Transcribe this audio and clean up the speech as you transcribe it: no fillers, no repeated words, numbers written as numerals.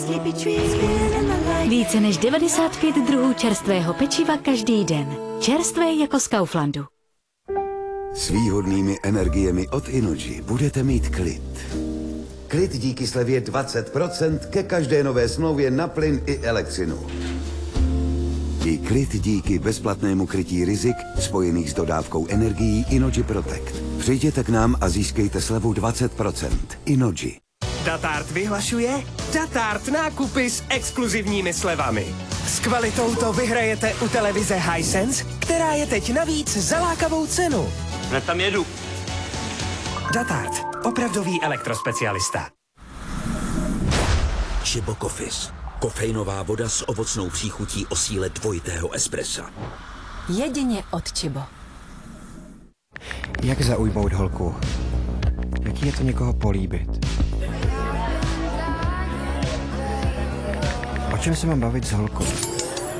Více než 95 druhů čerstvého pečiva každý den. Čerstvé jako z Kauflandu. S výhodnými energiemi od Innogy budete mít klid. Klid díky slevě 20% ke každé nové smlouvě na plyn i elektřinu. I klid díky bezplatnému krytí rizik spojených s dodávkou energií Innogy Protect. Přijděte k nám a získejte slevu 20%. Innogy. Datart vyhlašuje Datart nákupy s exkluzivními slevami. S kvalitou to vyhrajete u televize Hisense, která je teď navíc za lákavou cenu. Hned tam jedu. Datart, opravdový elektrospecialista. Chibo Coffees. Kofeinová voda s ovocnou příchutí o síle dvojitého espressa. Jedině od Chibo. Jak zaujmout holku? Jaký je to někoho políbit? O čem se mám bavit s holkou?